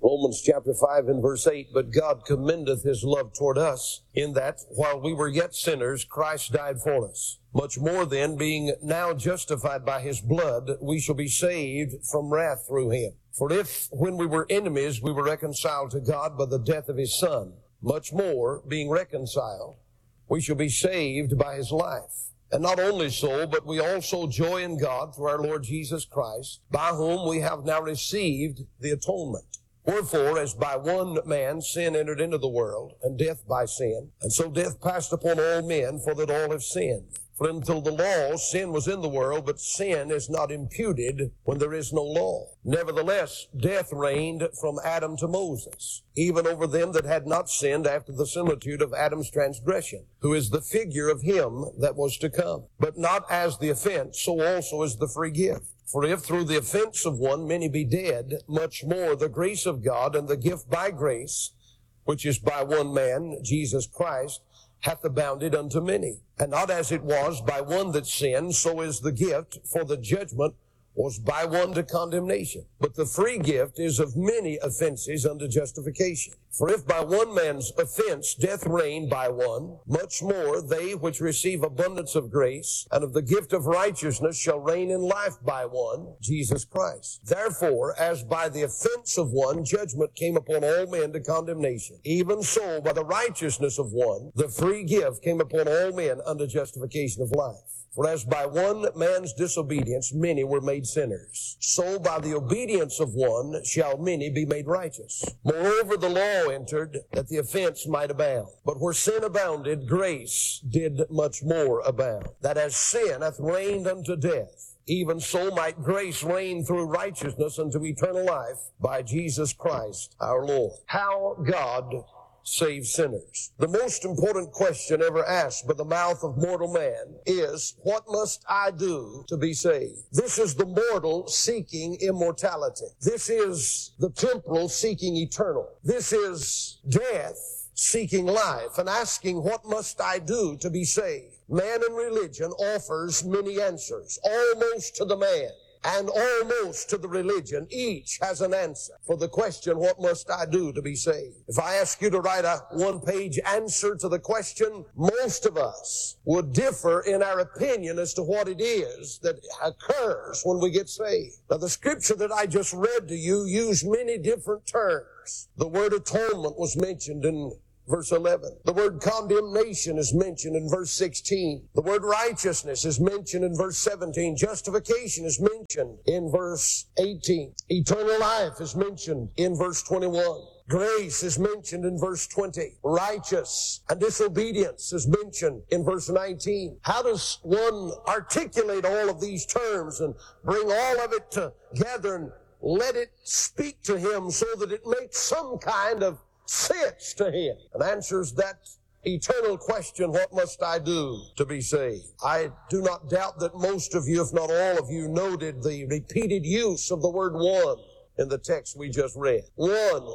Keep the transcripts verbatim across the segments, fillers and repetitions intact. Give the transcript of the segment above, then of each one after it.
Romans chapter five and verse eight, but God commendeth his love toward us, in that, while we were yet sinners, Christ died for us. Much more then, being now justified by his blood, we shall be saved from wrath through him. For if, when we were enemies, we were reconciled to God by the death of his Son, much more, being reconciled, we shall be saved by his life. And not only so, but we also joy in God through our Lord Jesus Christ, by whom we have now received the atonement. Wherefore, as by one man sin entered into the world, and death by sin, and so death passed upon all men, for that all have sinned. For until the law, sin was in the world, but sin is not imputed when there is no law. Nevertheless, death reigned from Adam to Moses, even over them that had not sinned after the similitude of Adam's transgression, who is the figure of him that was to come. But not as the offense, so also is the free gift. For if through the offense of one many be dead, much more the grace of God and the gift by grace, which is by one man, Jesus Christ, hath abounded unto many. And not as it was by one that sinned, so is the gift, for the judgment was by one to condemnation. But the free gift is of many offenses unto justification. For if by one man's offense death reigned by one, much more they which receive abundance of grace and of the gift of righteousness shall reign in life by one, Jesus Christ. Therefore, as by the offense of one judgment came upon all men to condemnation, even so by the righteousness of one the free gift came upon all men unto justification of life. For as by one man's disobedience many were made sinners, so by the obedience of one shall many be made righteous. Moreover, the law entered that the offense might abound. But where sin abounded, grace did much more abound, that as sin hath reigned unto death, even so might grace reign through righteousness unto eternal life by Jesus Christ our Lord. How God save sinners. The most important question ever asked by the mouth of mortal man is, what must I do to be saved? This is the mortal seeking immortality. This is the temporal seeking eternal. This is death seeking life and asking, what must I do to be saved? Man in religion offers many answers, almost to the man and almost to the religion. Each has an answer for the question, what must I do to be saved? If I ask you to write a one-page answer to the question, most of us would differ in our opinion as to what it is that occurs when we get saved. Now, the scripture that I just read to you used many different terms. The word atonement was mentioned in verse eleven. The word condemnation is mentioned in verse sixteen. The word righteousness is mentioned in verse seventeen. Justification is mentioned in verse eighteen. Eternal life is mentioned in verse twenty-one. Grace is mentioned in verse twenty. Righteous and disobedience is mentioned in verse nineteen. How does one articulate all of these terms and bring all of it together and let it speak to him so that it makes some kind of sense to him and answers that eternal question, what must I do to be saved? I do not doubt that most of you, if not all of you, noted the repeated use of the word one in the text we just read. One,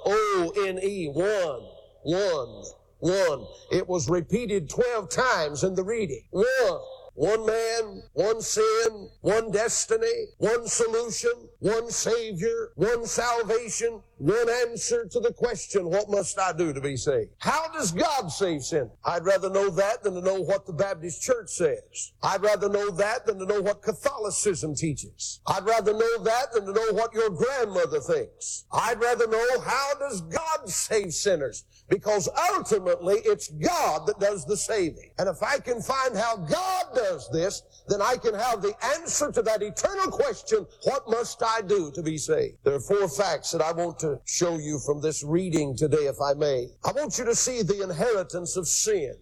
O N E, one, one, one. It was repeated twelve times in the reading. One. One man, one sin, one destiny, one solution, one Savior, one salvation, one answer to the question, what must I do to be saved? How does God save sin? I'd rather know that than to know what the Baptist Church says. I'd rather know that than to know what Catholicism teaches. I'd rather know that than to know what your grandmother thinks. I'd rather know, how does God save sinners? Because ultimately it's God that does the saving. And if I can find how God does this, then I can have the answer to that eternal question, what must I do to be saved? There are four facts that I want to show you from this reading today, if I may. I want you to see the inheritance of sin.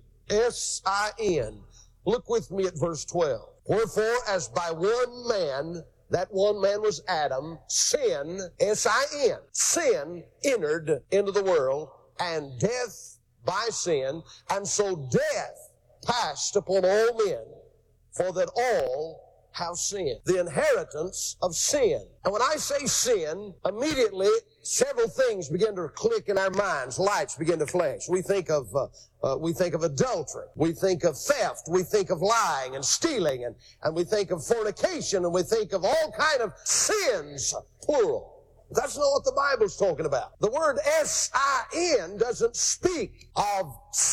S I N. Look with me at verse twelve. Wherefore, as by one man, that one man was Adam, sin, S I N, sin entered into the world, and death by sin, and so death passed upon all men, for that all have sinned. The inheritance of sin. And when I say sin, immediately several things begin to click in our minds. Lights begin to flash. We think of uh, uh, we think of adultery. We think of theft. We think of lying and stealing, and and we think of fornication, and we think of all kind of sins, plural. That's not what the Bible's talking about. The word S I N doesn't speak of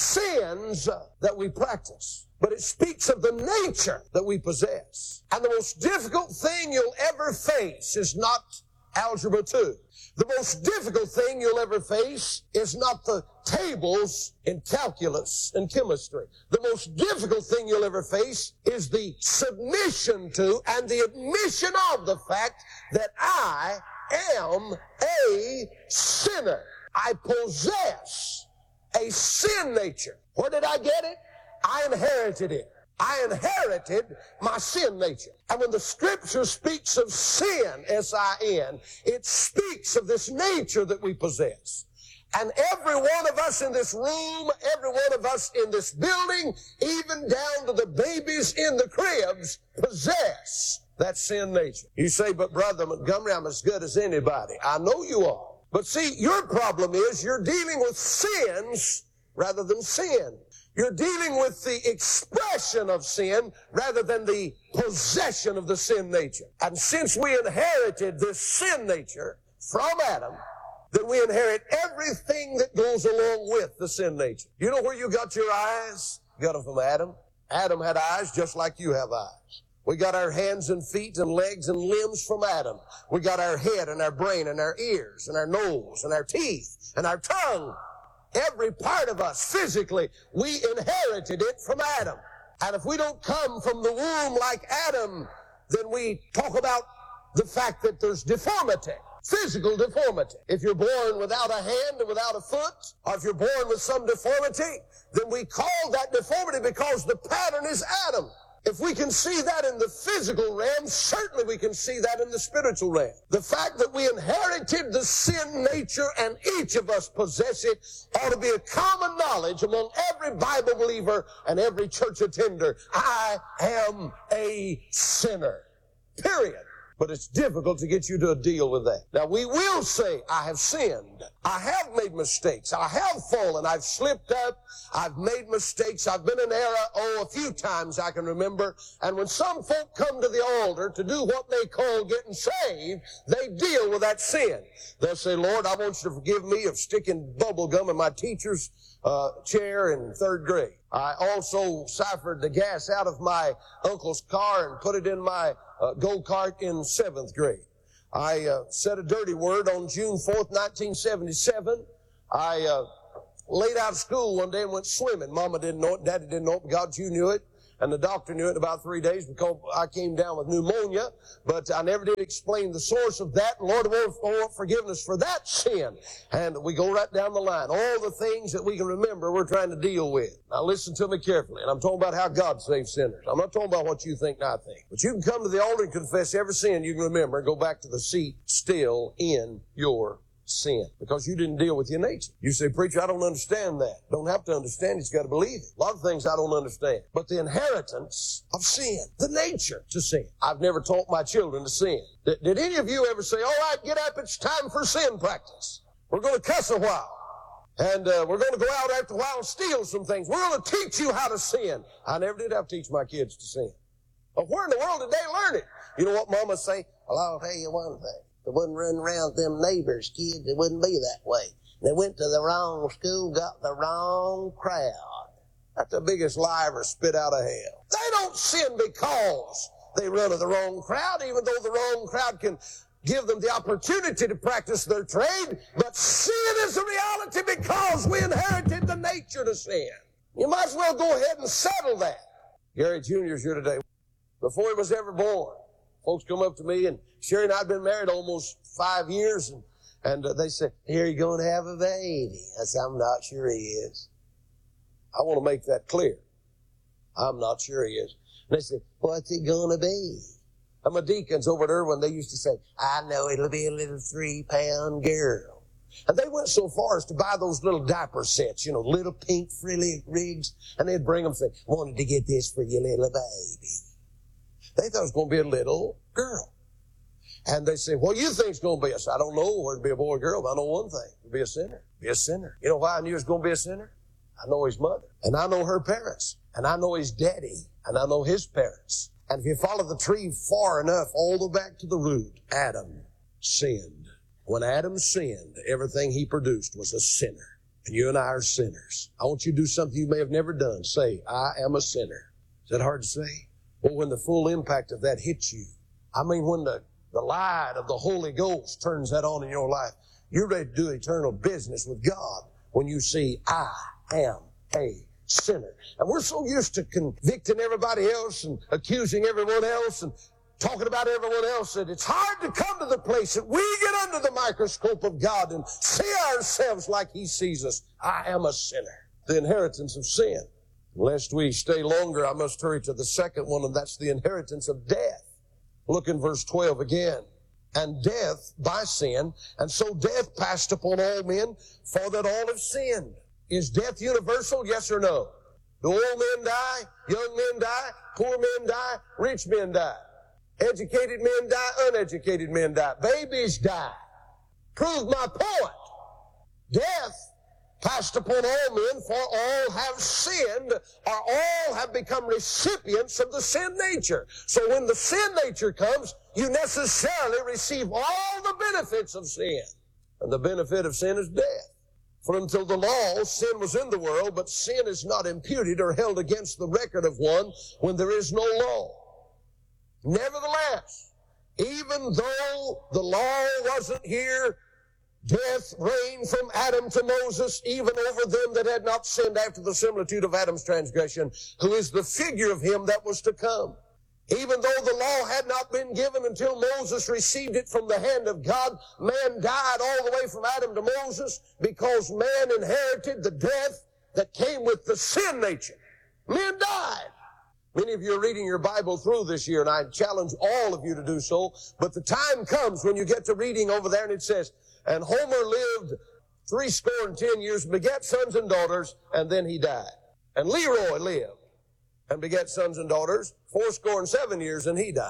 sins that we practice, but it speaks of the nature that we possess. And the most difficult thing you'll ever face is not Algebra two. The most difficult thing you'll ever face is not the tables in calculus and chemistry. The most difficult thing you'll ever face is the submission to and the admission of the fact that I am a sinner. I possess a sin nature. Where did I get it? I inherited it. I inherited my sin nature. And when the Scripture speaks of sin, S I N, it speaks of this nature that we possess. And every one of us in this room, every one of us in this building, even down to the babies in the cribs, possess that sin nature. You say, but Brother Montgomery, I'm as good as anybody. I know you are. But see, your problem is you're dealing with sins rather than sin. You're dealing with the expression of sin rather than the possession of the sin nature. And since we inherited this sin nature from Adam, then we inherit everything that goes along with the sin nature. You know where you got your eyes? You got them from Adam. Adam had eyes just like you have eyes. We got our hands and feet and legs and limbs from Adam. We got our head and our brain and our ears and our nose and our teeth and our tongue. Every part of us physically, we inherited it from Adam. And if we don't come from the womb like Adam, then we talk about the fact that there's deformity, physical deformity. If you're born without a hand or without a foot, or if you're born with some deformity, then we call that deformity because the pattern is Adam. If we can see that in the physical realm, certainly we can see that in the spiritual realm. The fact that we inherited the sin nature and each of us possess it ought to be a common knowledge among every Bible believer and every church attender. I am a sinner. Period. But it's difficult to get you to a deal with that. Now, we will say, I have sinned. I have made mistakes. I have fallen. I've slipped up. I've made mistakes. I've been in error, oh, a few times I can remember. And when some folk come to the altar to do what they call getting saved, they deal with that sin. They'll say, Lord, I want you to forgive me of sticking bubble gum in my teacher's uh, chair in third grade. I also ciphered the gas out of my uncle's car and put it in my uh, go-kart in seventh grade. I uh, said a dirty word on June fourth, nineteen seventy-seven. I uh, laid out of school one day and went swimming. Mama didn't know it, Daddy didn't know it, but God, you knew it. And the doctor knew it in about three days because I came down with pneumonia, but I never did explain the source of that. Lord, I want forgiveness for that sin. And we go right down the line. All the things that we can remember we're trying to deal with. Now listen to me carefully. And I'm talking about how God saves sinners. I'm not talking about what you think and I think. But you can come to the altar and confess every sin you can remember and go back to the seat still in your sin, because you didn't deal with your nature. You say, preacher, I don't understand that. Don't have to understand it. You've got to believe it. A lot of things I don't understand. But the inheritance of sin, the nature to sin. I've never taught my children to sin. Did, did any of you ever say, all right, get up, it's time for sin practice. We're going to cuss a while. And uh, we're going to go out after a while and steal some things. We're going to teach you how to sin. I never did have to teach my kids to sin. But where in the world did they learn it? You know what mamas say? Well, I'll tell you one thing. They wouldn't run around with them neighbors' kids. It wouldn't be that way. They went to the wrong school, got the wrong crowd. That's the biggest lie ever spit out of hell. They don't sin because they run to the wrong crowd, even though the wrong crowd can give them the opportunity to practice their trade. But sin is a reality because we inherited the nature to sin. You might as well go ahead and settle that. Gary Junior's here today. Before he was ever born, folks come up to me, and Sherry and I had been married almost five years, and, and uh, they said, here you're going to have a baby. I said, I'm not sure he is. I want to make that clear. I'm not sure he is. And they said, what's it going to be? And my deacons over at Irwin, they used to say, I know it'll be a little three-pound girl. And they went so far as to buy those little diaper sets, you know, little pink frilly rigs, and they'd bring them and say, wanted to get this for your little baby. They thought it was going to be a little girl. And they say, what do you think it's going to be? I said, I don't know whether it be a boy or girl, but I know one thing. It'll be a sinner. Be a sinner. You know why I knew it was going to be a sinner? I know his mother. And I know her parents. And I know his daddy. And I know his parents. And if you follow the tree far enough, all the way back to the root, Adam sinned. When Adam sinned, everything he produced was a sinner. And you and I are sinners. I want you to do something you may have never done. Say, I am a sinner. Is that hard to say? Well, when the full impact of that hits you, I mean, when the, the light of the Holy Ghost turns that on in your life, you're ready to do eternal business with God when you see, I am a sinner. And we're so used to convicting everybody else and accusing everyone else and talking about everyone else that it's hard to come to the place that we get under the microscope of God and see ourselves like He sees us. I am a sinner. The inheritance of sin. Lest we stay longer, I must hurry to the second one, and that's the inheritance of death. Look in verse twelve again. And death by sin, and so death passed upon all men, for that all have sinned. Is death universal? Yes or no? Do old men die? Young men die? Poor men die? Rich men die? Educated men die? Uneducated men die? Babies die? Prove my point. Death passed upon all men, for all have sinned, or all have become recipients of the sin nature. So when the sin nature comes, you necessarily receive all the benefits of sin. And the benefit of sin is death. For until the law, sin was in the world, but sin is not imputed or held against the record of one when there is no law. Nevertheless, even though the law wasn't here, death reigned from Adam to Moses, even over them that had not sinned after the similitude of Adam's transgression, who is the figure of him that was to come. Even though the law had not been given until Moses received it from the hand of God, man died all the way from Adam to Moses because man inherited the death that came with the sin nature. Men died. Many of you are reading your Bible through this year, and I challenge all of you to do so. But the time comes when you get to reading over there, and it says, and Homer lived three score and ten years, begat sons and daughters, and then he died. And Leroy lived and begat sons and daughters, four score and seven years, and he died.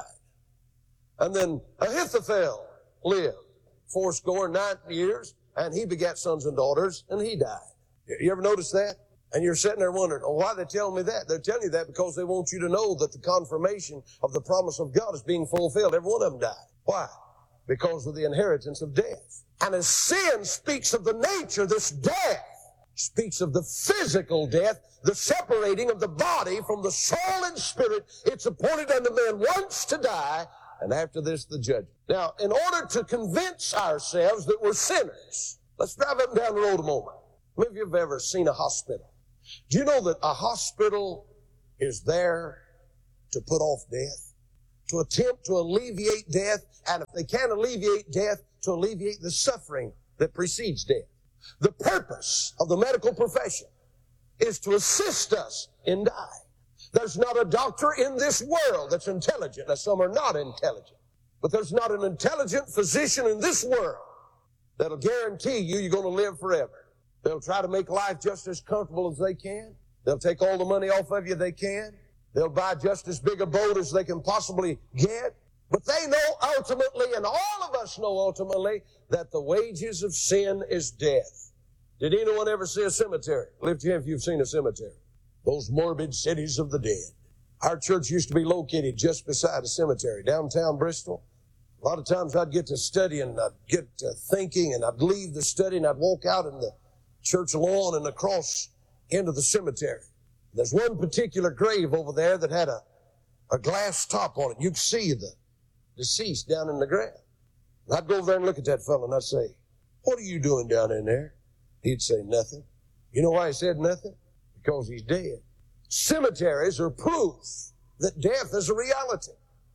And then Ahithophel lived four score and nine years, and he begat sons and daughters, and he died. You ever notice that? And you're sitting there wondering, oh, why are they telling me that? They're telling you that because they want you to know that the confirmation of the promise of God is being fulfilled. Every one of them died. Why? Because of the inheritance of death. And as sin speaks of the nature, this death speaks of the physical death, the separating of the body from the soul and spirit. It's appointed unto man once to die, and after this the judgment. Now, in order to convince ourselves that we're sinners, let's drive up and down the road a moment. How many of you have ever seen a hospital? Do you know that a hospital is there to put off death? To attempt to alleviate death, and if they can't alleviate death, to alleviate the suffering that precedes death. The purpose of the medical profession is to assist us in dying. There's not a doctor in this world that's intelligent. Now, some are not intelligent. But there's not an intelligent physician in this world that'll guarantee you you're going to live forever. They'll try to make life just as comfortable as they can. They'll take all the money off of you they can. They'll buy just as big a boat as they can possibly get. But they know ultimately, and all of us know ultimately, that the wages of sin is death. Did anyone ever see a cemetery? Lift your hand if you've seen a cemetery. Those morbid cities of the dead. Our church used to be located just beside a cemetery, downtown Bristol. A lot of times I'd get to study and I'd get to thinking and I'd leave the study and I'd walk out in the church lawn and across into the cemetery. There's one particular grave over there that had a, a glass top on it. You could see the deceased down in the ground. And I'd go over there and look at that fellow and I'd say, what are you doing down in there? He'd say nothing. You know why he said nothing? Because he's dead. Cemeteries are proof that death is a reality.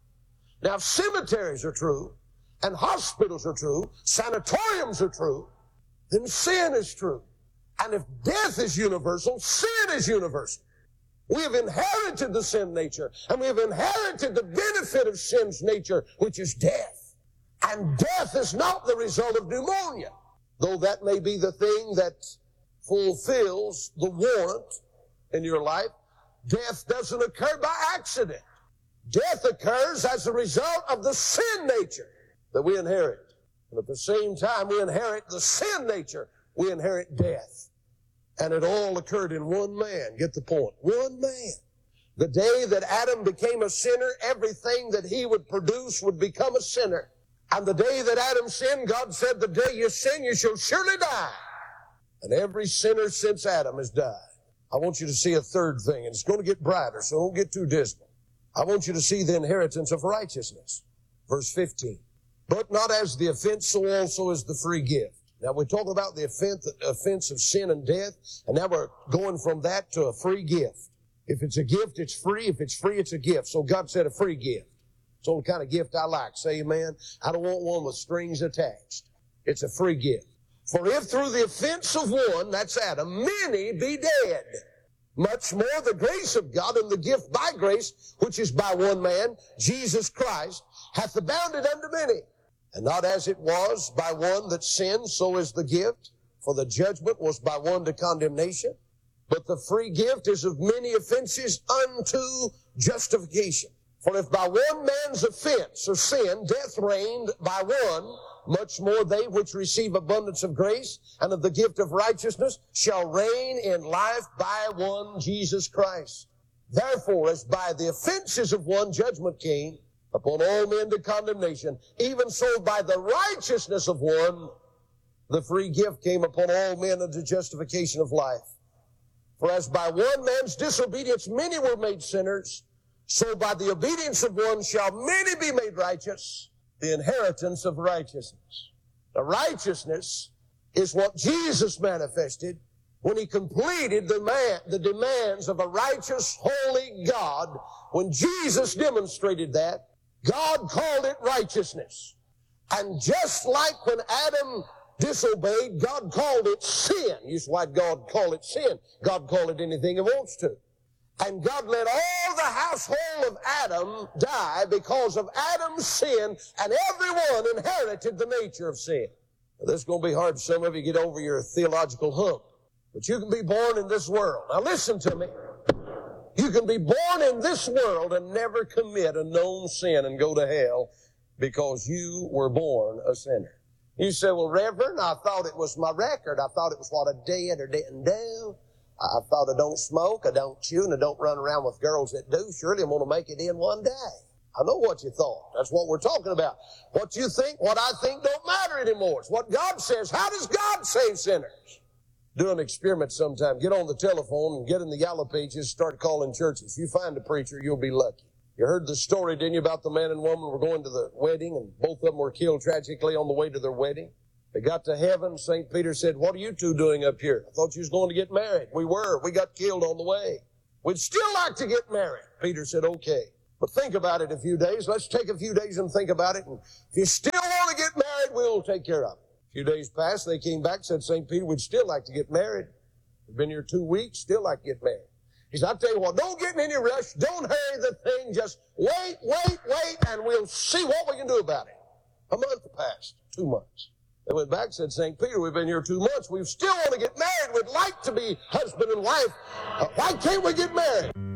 Now, if cemeteries are true, and hospitals are true, sanatoriums are true, then sin is true. And if death is universal, sin is universal. We have inherited the sin nature, and we have inherited the benefit of sin's nature, which is death. And death is not the result of pneumonia, though that may be the thing that fulfills the warrant in your life. Death doesn't occur by accident. Death occurs as a result of the sin nature that we inherit. And at the same time we inherit the sin nature, we inherit death. And it all occurred in one man. Get the point. One man. The day that Adam became a sinner, everything that he would produce would become a sinner. And the day that Adam sinned, God said, the day you sin, you shall surely die. And every sinner since Adam has died. I want you to see a third thing, and it's going to get brighter, so don't get too dismal. I want you to see the inheritance of righteousness. Verse fifteen. But not as the offense, so also is the free gift. Now we're talking about the offense, offense of sin and death, and now we're going from that to a free gift. If it's a gift, it's free. If it's free, it's a gift. So God said a free gift. It's the only kind of gift I like. Say amen. I don't want one with strings attached. It's a free gift. For if through the offense of one, that's Adam, many be dead, much more the grace of God and the gift by grace, which is by one man, Jesus Christ, hath abounded unto many. And not as it was by one that sinned, so is the gift. For the judgment was by one to condemnation. But the free gift is of many offenses unto justification. For if by one man's offense or sin death reigned by one, much more they which receive abundance of grace and of the gift of righteousness shall reign in life by one Jesus Christ. Therefore, as by the offenses of one judgment came upon all men to condemnation, even so by the righteousness of one the free gift came upon all men unto justification of life. For as by one man's disobedience many were made sinners, so by the obedience of one shall many be made righteous. The inheritance of righteousness. The righteousness is what Jesus manifested when he completed the, man, the demands of a righteous, holy God. When Jesus demonstrated that, God called it righteousness. And just like when Adam disobeyed, God called it sin. You see why God called it sin. God called it anything he wants to. And God let all the household of Adam die because of Adam's sin, and everyone inherited the nature of sin. Now, this is going to be hard for some of you to get over your theological hump. But you can be born in this world. Now listen to me. You can be born in this world and never commit a known sin and go to hell because you were born a sinner. You say, well, Reverend, I thought it was my record. I thought it was what I did or didn't do. I thought I don't smoke, I don't chew, and I don't run around with girls that do. Surely I'm going to make it in one day. I know what you thought. That's what we're talking about. What you think, what I think don't matter anymore. It's what God says. How does God save sinners? Do an experiment sometime. Get on the telephone and get in the yellow pages, start calling churches. If you find a preacher, you'll be lucky. You heard the story, didn't you, about the man and woman who were going to the wedding, and both of them were killed tragically on the way to their wedding? They got to heaven. Saint Peter said, what are you two doing up here? I thought you was going to get married. We were. We got killed on the way. We'd still like to get married. Peter said, okay. But think about it a few days. Let's take a few days and think about it. And if you still want to get married, we'll take care of it. A few days passed. They came back, said, Saint Peter, we'd still like to get married. We've been here two weeks, still like to get married. He said, I'll tell you what, don't get in any rush. Don't hurry the thing. Just wait, wait, wait, and we'll see what we can do about it. A month passed. Two months. They went back and said, Saint Peter, we've been here two months. We still want to get married. We'd like to be husband and wife. Uh, why can't we get married?